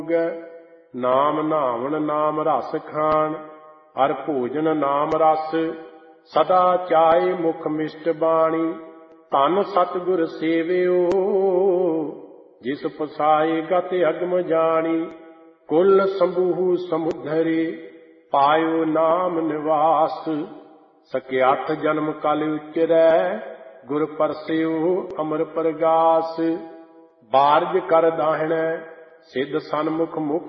ਨਾਮ ਨਾਵਣ ਨਾਮ ਰਸ ਖਾਣ, ਹਰ ਭੋਜਨ ਨਾਮ ਰਸ, ਸਦਾ ਚਾਏ ਮੁਖ ਮਿਸ਼ਟ ਬਾਣੀ। ਧਨ ਸਤਿਗੁਰ ਸੇਵਿਓ, ਜਿਸ ਪਸਾਏ ਗਤ ਅਗਮ ਜਾਣੀ। ਕੁਲ ਸੰਭੂ ਸਮੁਦਰੇ, ਪਾਇਓ ਨਾਮ ਨਿਵਾਸ। ਸਕਿਆਠ ਜਨਮ ਕਲ ਉਚਰੈ, ਗੁਰ ਪਰਸਿਓ ਅਮਰ ਪ੍ਰਗਾਸ। ਬਾਰਜ ਕਰ ਦਾਹਿਣੈ, ਸਿੱਧ ਸਨਮੁਖ ਮੁਖ